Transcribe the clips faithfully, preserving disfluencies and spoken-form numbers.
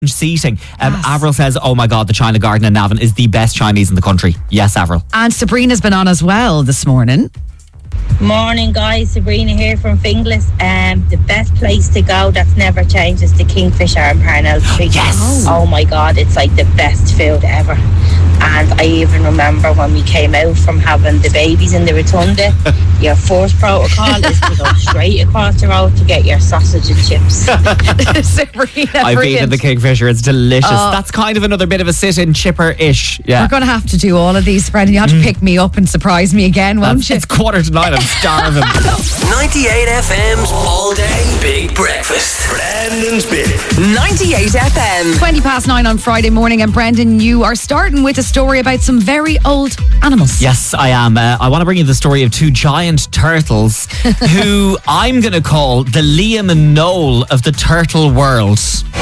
seating. Um, Yes. Avril says, oh my God, the China Garden in Navan is the best Chinese in the country. Yes, Avril. And Sabrina's been on as well this morning. Morning, guys. Sabrina here from Finglas. Um, the best place to go that's never changed is the Kingfisher in Parnell Street. Yes. Oh my God, it's like the best food ever. And I even remember when we came out from having the babies in the rotunda, your first protocol is to go straight across the road to get your sausage and chips. Sabrina, I've been in brilliant. the Kingfisher. It's delicious. Oh. That's kind of another bit of a sit-in chipper-ish. Yeah. We're going to have to do all of these, Brendan. You have to pick me up and surprise me again, won't That's- you? It's quarter to nine. I'm starving. ninety-eight F M's All Day Big Breakfast. Brandon's Big. ninety-eight F M. twenty past nine on Friday morning, and Brendan, you are starting with a story about some very old animals. Yes, I am. Uh, I want to bring you the story of two giant turtles who I'm going to call the Liam and Noel of the turtle world.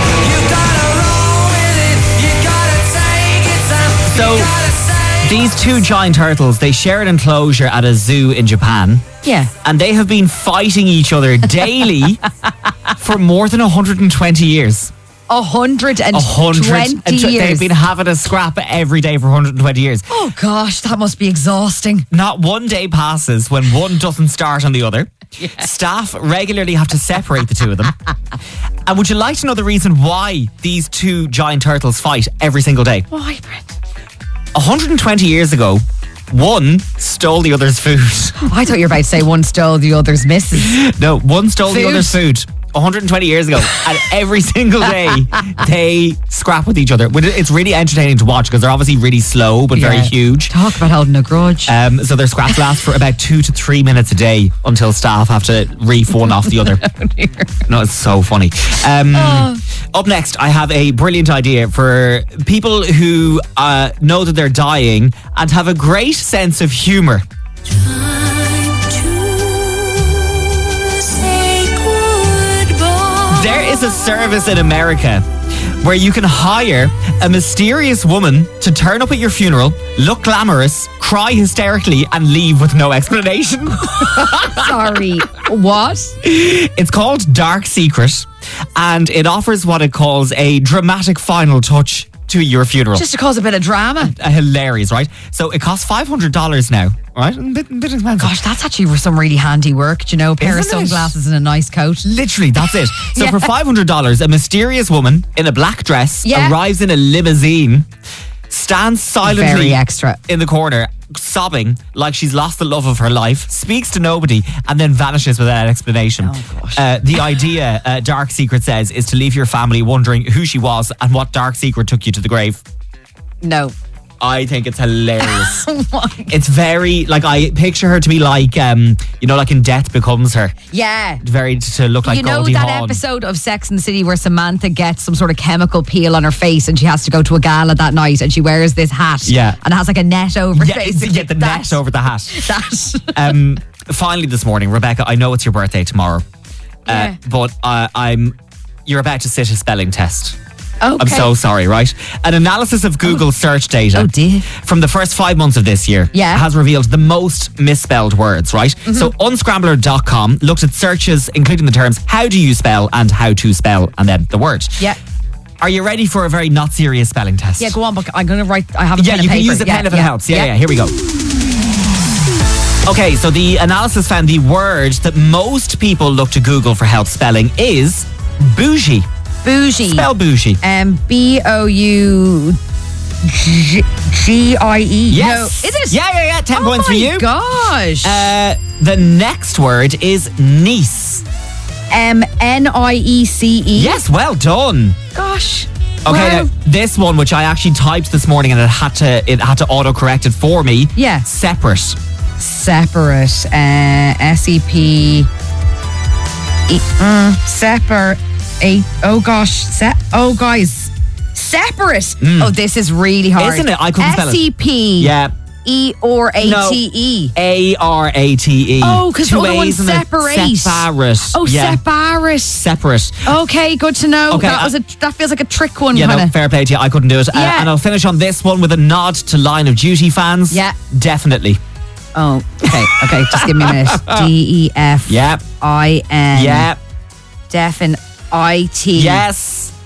So, these two giant turtles, they share an enclosure at a zoo in Japan. Yeah. And they have been fighting each other daily for more than one hundred twenty years. A hundred and A hundred twenty and tw- years. They've been having a scrap every day for one hundred twenty years. Oh gosh, that must be exhausting. Not one day passes when one doesn't start on the other. Staff regularly have to separate the two of them. And would you like to know the reason why these two giant turtles fight every single day? Why, Brendan? one hundred twenty years ago, one stole the other's food. I thought you were about to say one stole the other's missus. No, one stole the Food. other's food. one hundred twenty years ago, and every single day they scrap with each other. But it- It's really entertaining to watch because they're obviously really slow but very Yeah. huge. Talk about holding a grudge. Um, so their scraps last for about two to three minutes a day until staff have to reef one off the other. No, it's so funny. Um, Up next, I have a brilliant idea for people who uh, know that they're dying and have a great sense of humour. There is a service in America where you can hire a mysterious woman to turn up at your funeral, look glamorous, cry hysterically, and leave with no explanation. Sorry, what? It's called Dark Secret, and it offers what it calls a dramatic final touch to your funeral. Just to cause a bit of drama. Uh, hilarious, right? So it costs five hundred dollars now, right? A bit, a bit expensive. Gosh, that's actually some really handy work, do you know? A pair Isn't of it? sunglasses and a nice coat. Literally, that's it. So Yeah. for five hundred dollars, a mysterious woman in a black dress Yeah. arrives in a limousine, stands silently Very extra. in the corner, sobbing like she's lost the love of her life, speaks to nobody, and then vanishes without explanation. Oh, gosh. Uh, the idea, uh, Dark Secret says, is to leave your family wondering who she was and what dark secret took you to the grave. No. I think it's hilarious. It's very, like, I picture her to be like, um, you know, like in Death Becomes Her. Yeah. Very to look like You know Goldie that Hawn. episode of Sex and the City where Samantha gets some sort of chemical peel on her face and she has to go to a gala that night and she wears this hat. Yeah. And it has like a net over Yeah, her it's- face. yeah, the net over the hat. That. Um, finally this morning, Rebecca, I know it's your birthday tomorrow, Yeah. uh, but uh, I'm you're about to sit a spelling test. Okay. I'm so sorry, right? An analysis of Google search data Oh, dear. from the first five months of this year Yeah. has revealed the most misspelled words, right? So unscrambler dot com looked at searches including the terms how do you spell and how to spell and then the word. Yeah. Are you ready for a very not serious spelling test? Yeah, go on, but I'm going to write. I have a Yeah, pen you and can paper. use a Yeah, pen if it yeah, helps. Yeah, yeah, here we go. Okay, so the analysis found the word that most people look to Google for help spelling is bougie. Bougie. Spell bougie. Um, B O U G I E. Yes. No, is it? Yeah, yeah, yeah. Ten Oh points for my you. gosh. Uh, the next word is niece. M N I E C E. Yes, well done. Gosh. Okay, Wow. now, this one, which I actually typed this morning, and it had to it had to auto-correct it for me. Yeah. Separate. Separate. Uh, S E P. E, uh, separate. A, oh gosh. Se- oh, guys. Separate. Oh, this is really hard. Isn't it? I couldn't spell it. S E P. Yeah. E or A T E. A R A T E. Oh, 'cause the Two other one's A's and a separate. Separate. Oh, yeah. separate. Separate. Okay, good to know. Okay, that I- was a that feels like a trick one, Yeah, kind no, of. fair play to you. I couldn't do it. Uh, Yeah. and I'll finish on this one with a nod to Line of Duty fans. Yeah. Definitely. Oh, okay, okay. Just give me a minute. D E F Yeah. I N. Yeah. Defin I T. Yes.